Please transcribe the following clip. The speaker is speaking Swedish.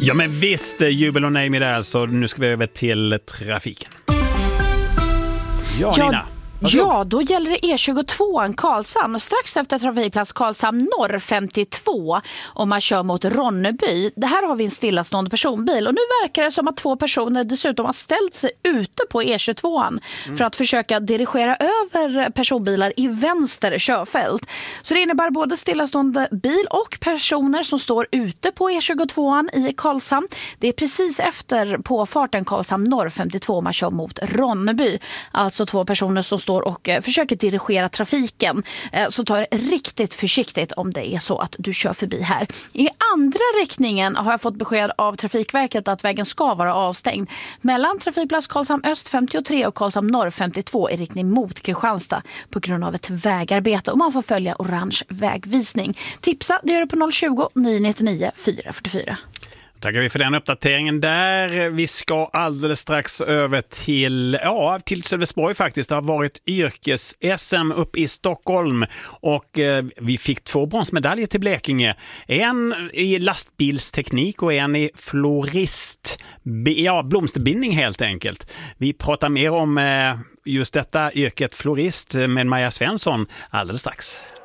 Ja men visst, jubel och nej med det här, så nu ska vi över till trafiken. Ja, Nina. Ja, då gäller det E22 Karlshamn strax efter trafikplats Karlshamn norr 52 om man kör mot Ronneby. Det här har vi en stillastående personbil och nu verkar det som att 2 personer dessutom har ställt sig ute på E22 för att försöka dirigera över personbilar i vänster körfält. Så det innebär både stillastående bil och personer som står ute på E22 i Karlshamn. Det är precis efter påfarten Karlshamn norr 52 om man kör mot Ronneby. Alltså 2 personer som står och försöker dirigera trafiken, så ta det riktigt försiktigt om det är så att du kör förbi här. I andra riktningen har jag fått besked av Trafikverket att vägen ska vara avstängd mellan trafikplats Karlshamn öst 53 och Karlshamn norr 52 i riktning mot Kristianstad på grund av ett vägarbete och man får följa orange vägvisning. Tipsa, det gör du på 020 999 444. Tackar vi för den uppdateringen där. Vi ska alldeles strax över till Sölvesborg faktiskt. Det har varit yrkes-SM upp i Stockholm och vi fick 2 bronsmedaljer till Blekinge. En i lastbilsteknik och en i blomsterbindning helt enkelt. Vi pratar mer om just detta yrket florist med Maja Svensson alldeles strax.